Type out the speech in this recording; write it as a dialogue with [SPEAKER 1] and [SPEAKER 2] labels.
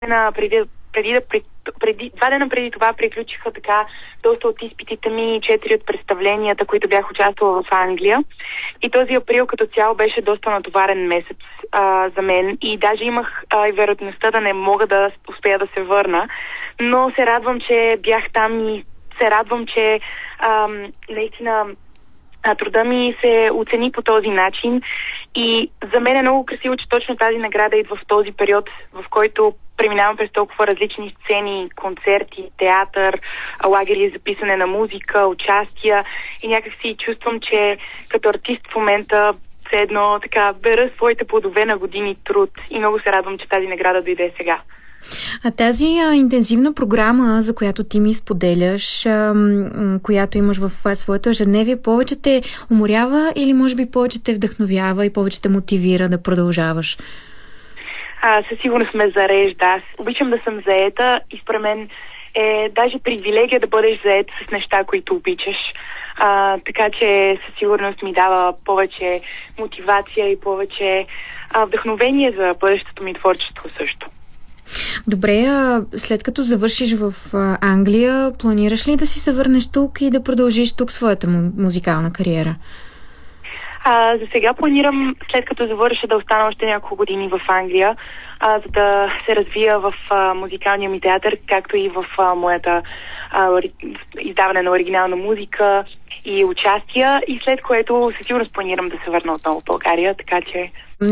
[SPEAKER 1] преди 2 дена преди това приключиха така доста от изпитите ми, 4 от представленията, които бях участвала в Англия. И този април като цяло беше доста натоварен месец за мен и даже имах и вероятността да не мога да успея да се върна. Но се радвам, че бях там и се радвам, че наистина труда ми се оцени по този начин и за мен е много красиво, че точно тази награда идва в този период, в който преминавам през толкова различни сцени, концерти, театър, лагери за писане на музика, участия и някак си чувствам, че като артист в момента все едно така бера своите плодове на години труд и много се радвам, че тази награда дойде сега.
[SPEAKER 2] А тази интензивна програма, за която ти ми споделяш, която имаш в своето ежедневие, повече те уморява или може би повече те вдъхновява и повече те мотивира да продължаваш?
[SPEAKER 1] Със сигурност ме зарежда. Аз обичам да съм заета и според мен е даже привилегия да бъдеш заед с неща, които обичаш. Така че със сигурност ми дава повече мотивация и повече вдъхновение за бъдещето ми творчество също.
[SPEAKER 2] Добре, след като завършиш в Англия, планираш ли да си се върнеш тук и да продължиш тук своята музикална кариера?
[SPEAKER 1] За сега планирам, след като завърша, да остана още няколко години в Англия, за да се развия в музикалния ми театър, както и в моята издаване на оригинална музика и участия. И след което със сигурност планирам да се върна отново в България, така че